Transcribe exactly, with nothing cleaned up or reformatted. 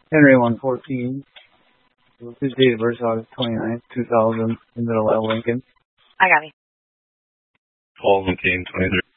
Henry one fourteen. His date of birth is August twenty-ninth, two thousand, in Middle L, Lincoln. I got it. Paul nineteen twenty-three.